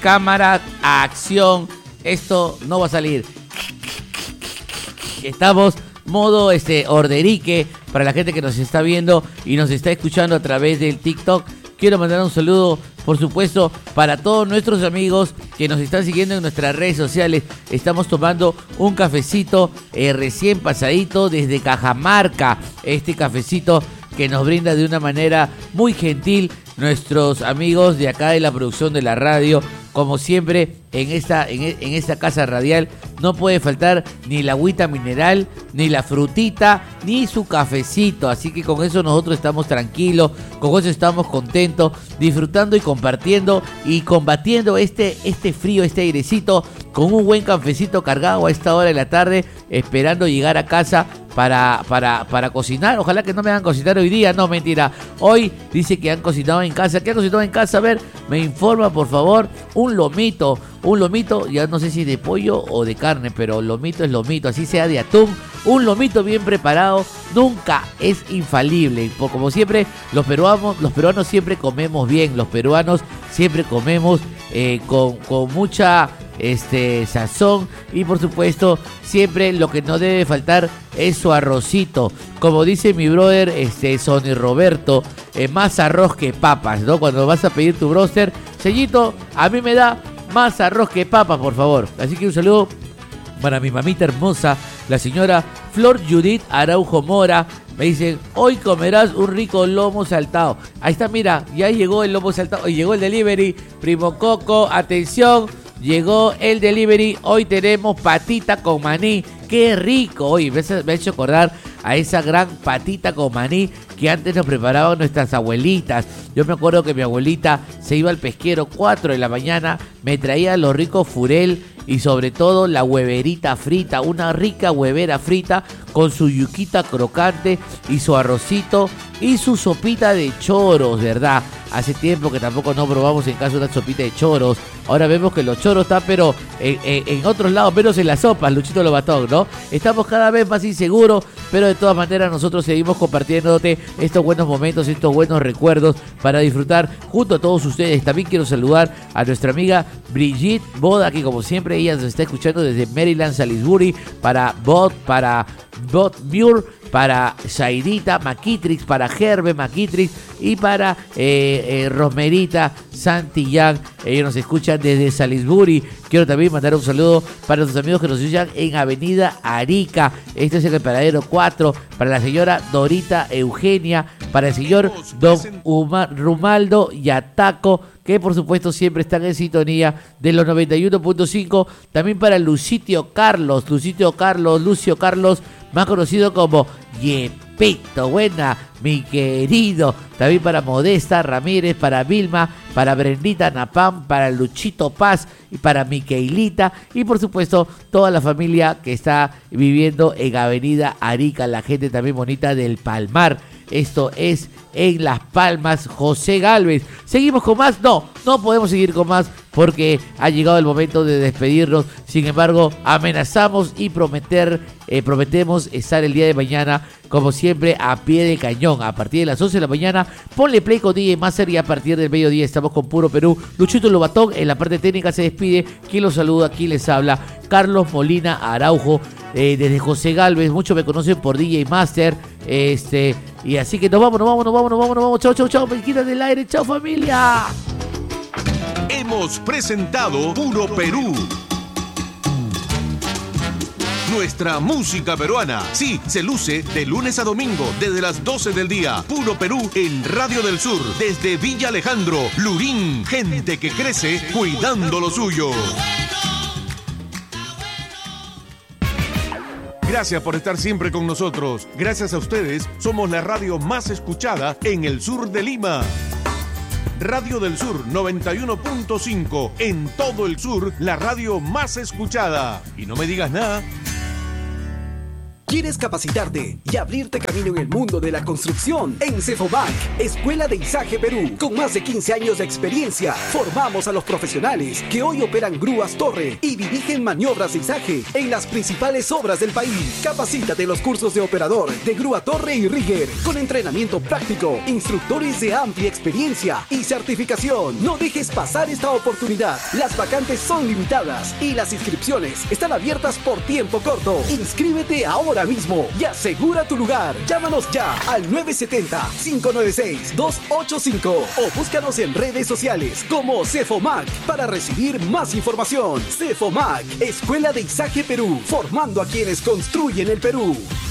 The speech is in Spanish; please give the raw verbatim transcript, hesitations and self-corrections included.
cámara, acción. Esto no va a salir. Estamos modo este orderique para la gente que nos está viendo y nos está escuchando a través del TikTok. Quiero mandar un saludo, por supuesto, para todos nuestros amigos que nos están siguiendo en nuestras redes sociales. Estamos tomando un cafecito eh, recién pasadito desde Cajamarca. Este cafecito que nos brinda de una manera muy gentil nuestros amigos de acá de la producción de la radio. Como siempre, en esta, en, en esta casa radial no puede faltar ni la agüita mineral, ni la frutita, ni su cafecito. Así que con eso nosotros estamos tranquilos, con eso estamos contentos, disfrutando y compartiendo y combatiendo este, este frío, este airecito, con un buen cafecito cargado a esta hora de la tarde, esperando llegar a casa para, para, para cocinar. Ojalá que no me hagan cocinar hoy día, no, mentira. Hoy dice que han cocinado en casa. ¿Qué han cocinado en casa? A ver, me informa, por favor. Un lomito, un lomito, ya no sé si de pollo o de carne, pero lomito es lomito, así sea de atún. Un lomito bien preparado nunca es infalible. Como siempre, los peruanos, los peruanos siempre comemos bien, los peruanos siempre comemos eh, con, con mucha este, sazón y por supuesto siempre lo que no debe faltar es su arrocito. Como dice mi brother este, Sonny Roberto, eh, más arroz que papas, ¿no? Cuando vas a pedir tu broster, sellito, a mí me da más arroz que papas, por favor. Así que un saludo para mi mamita hermosa, la señora Flor Judith Araujo Mora. Me dicen, hoy comerás un rico lomo saltado. Ahí está, mira, ya llegó el lomo saltado, hoy llegó el delivery. Primo Coco, atención, llegó el delivery. Hoy tenemos patita con maní. ¡Qué rico! Oye, me ha hecho acordar a esa gran patita con maní que antes nos preparaban nuestras abuelitas. Yo me acuerdo que mi abuelita se iba al pesquero cuatro de la mañana, me traía los ricos furel y sobre todo la hueverita frita, una rica huevera frita con su yuquita crocante y su arrocito y su sopita de choros, ¿verdad? Hace tiempo que tampoco no probamos en casa una sopita de choros. Ahora vemos que los choros están pero en, en, en otros lados, menos en las sopas, Luchito Lobatón, ¿no? Estamos cada vez más inseguros, pero de todas maneras nosotros seguimos compartiéndote estos buenos momentos, estos buenos recuerdos para disfrutar junto a todos ustedes. También quiero saludar a nuestra amiga Brigitte Boda, que como siempre ella nos está escuchando desde Maryland, Salisbury, para Bot, para Bot Muir, para Zaidita Maquitrix, para Gerbe Maquitrix y para eh, eh, Rosmerita Santillán. Ellos nos escuchan desde Salisbury. Quiero también mandar un saludo para nuestros amigos que nos escuchan en Avenida Arica. Este es el paradero cuatro. Para la señora Dorita Eugenia, para el señor Don Umar, Rumaldo Yataco, que por supuesto siempre están en sintonía de los noventa y uno punto cinco. También para Lucitio Carlos, Lucitio Carlos, Lucio Carlos, más conocido como Yepito. Buena, mi querido. También para Modesta Ramírez, para Vilma, para Brendita Napam, para Luchito Paz y para Miquelita. Y por supuesto toda la familia que está viviendo en Avenida Arica, la gente también bonita del Palmar. Esto es en Las Palmas, José Galvez. ¿Seguimos con más? No, no podemos seguir con más porque ha llegado el momento de despedirnos. Sin embargo, amenazamos y prometer, eh, prometemos estar el día de mañana, como siempre, a pie de cañón. A partir de las once de la mañana, ponle play con D J Master y a partir del mediodía estamos con Puro Perú. Luchito Lobatón en la parte técnica se despide. Quien los saluda, quien les habla, Carlos Molina Araujo. Eh, desde José Galvez, muchos me conocen por D J Master, este, y así que nos vamos, nos vamos, nos vamos, nos vamos, nos vamos, chau, chau, chau, me quitan del aire, chau familia. Hemos presentado Puro Perú, nuestra música peruana. Sí, se luce de lunes a domingo desde las doce del día. Puro Perú en Radio del Sur, desde Villa Alejandro, Lurín, gente que crece cuidando lo suyo. Gracias por estar siempre con nosotros. Gracias a ustedes, somos la radio más escuchada en el sur de Lima. Radio del Sur noventa y uno punto cinco. En todo el sur, la radio más escuchada. Y no me digas nada. ¿Quieres capacitarte y abrirte camino en el mundo de la construcción? En Cefomac, Escuela de Izaje Perú, con más de quince años de experiencia, formamos a los profesionales que hoy operan grúas torre y dirigen maniobras de izaje en las principales obras del país. Capacítate en los cursos de operador de grúa torre y rigger, con entrenamiento práctico, instructores de amplia experiencia y certificación. No dejes pasar esta oportunidad. Las vacantes son limitadas y las inscripciones están abiertas por tiempo corto. Inscríbete ahora mismo y asegura tu lugar. Llámanos ya al nueve siete cero, cinco nueve seis, dos ocho cinco o búscanos en redes sociales como Cefomac para recibir más información. Cefomac, Escuela de Izaje Perú, formando a quienes construyen el Perú.